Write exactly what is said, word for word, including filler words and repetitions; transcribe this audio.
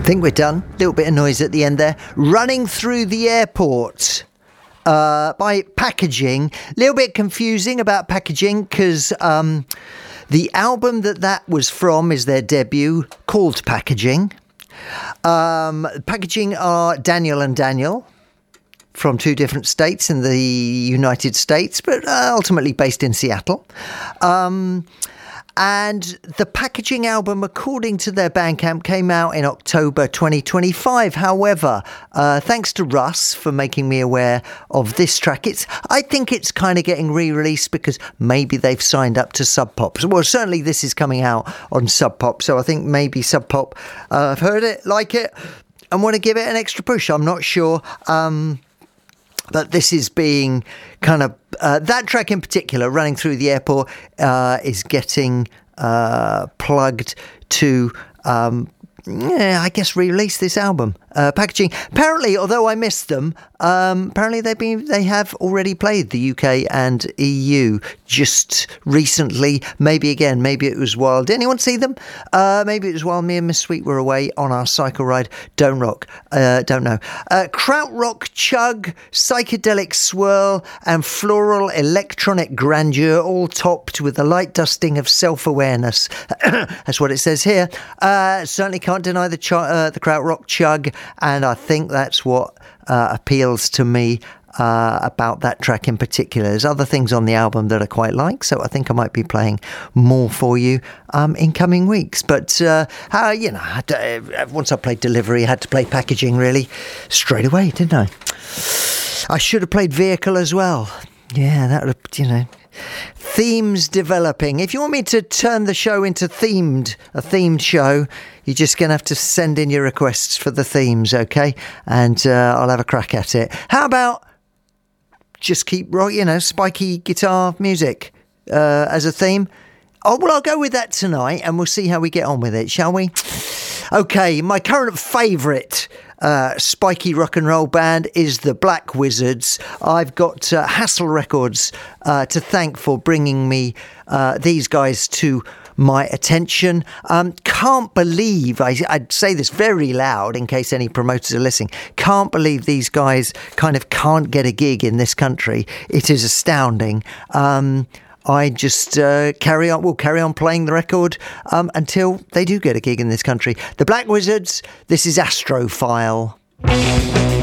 Think we're done. Little bit of noise at the end there. Running Through the Airport uh, by Packaging. Little bit confusing about Packaging because um, the album that that was from is their debut, called Packaging. Um, Packaging are Daniel and Daniel from two different states in the United States, but uh, ultimately based in Seattle. Um... And the Packaging album, according to their Bandcamp, came out in October twenty twenty-five. However, uh, thanks to Russ for making me aware of this track, it's I think it's kind of getting re-released because maybe they've signed up to Sub Pop. Well, certainly this is coming out on Sub Pop, so I think maybe Sub Pop uh, have heard it, like it, and want to give it an extra push. I'm not sure. Um, But this is being kind of, uh, that track in particular, Running Through the Airport, uh, is getting uh, plugged to, um, yeah, I guess, re-release this album. Uh, Packaging. Apparently, although I missed them, um, apparently they've been, they have already played the U K and E U just recently. Maybe again, maybe it was while, did anyone see them? Uh, maybe it was while me and Miss Sweet were away on our cycle ride. Don't rock. Uh, don't know. Uh, Krautrock chug, psychedelic swirl, and floral electronic grandeur, all topped with a light dusting of self-awareness. That's what it says here. Uh, certainly can't deny the ch- uh, the Krautrock chug. And I think that's what uh, appeals to me uh, about that track in particular. There's other things on the album that I quite like, so I think I might be playing more for you um, in coming weeks. But, uh, how, you know, I to, once I played Delivery, I had to play Packaging really straight away, didn't I? I should have played Vehicle as well. Yeah, that would have, you know... Themes developing. If you want me to turn the show into themed, a themed show, you're just going to have to send in your requests for the themes, okay? And uh, I'll have a crack at it. How about just keep, you know, spiky guitar music uh, as a theme? Oh, well, I'll go with that tonight and we'll see how we get on with it, shall we? Okay, my current favourite uh, spiky rock and roll band is the Black Wizards. I've got uh, Hassle Records uh, to thank for bringing me uh, these guys to my attention. Um, can't believe, I, I'd say this very loud in case any promoters are listening, can't believe these guys kind of can't get a gig in this country. It is astounding. Um... I just uh, carry on, will carry on playing the record um, until they do get a gig in this country. The Black Wizards, this is Astrophile.